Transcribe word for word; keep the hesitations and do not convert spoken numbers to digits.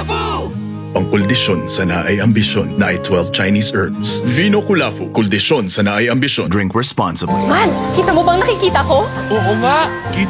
Kulafu! Pangkuldisyon sa naay ambisyon na ay twelve Chinese herbs. Vino Kulafu, kuldisyon sa naay ambisyon. Drink responsibly. Mal, kita mo bang nakikita ko? Oo nga! Kita